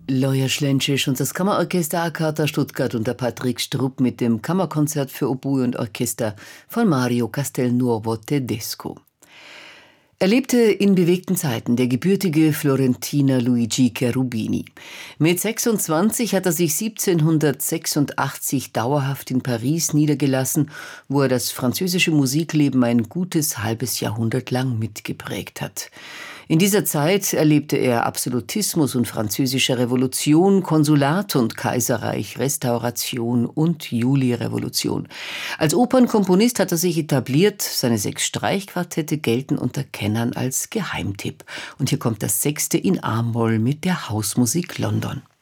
Loja Schlentschisch und das Kammerorchester Akata Stuttgart unter Patrick Strupp mit dem Kammerkonzert für Oboe und Orchester von Mario Castelnuovo Tedesco. Er lebte in bewegten Zeiten, der gebürtige Florentiner Luigi Cherubini. Mit 26 hat er sich 1786 dauerhaft in Paris niedergelassen, wo er das französische Musikleben ein gutes halbes Jahrhundert lang mitgeprägt hat. In dieser Zeit erlebte er Absolutismus und französische Revolution, Konsulat und Kaiserreich, Restauration und Julirevolution. Als Opernkomponist hat er sich etabliert. Seine 6 Streichquartette gelten unter Kennern als Geheimtipp. Und hier kommt das 6. in A-Moll mit der Hausmusik London.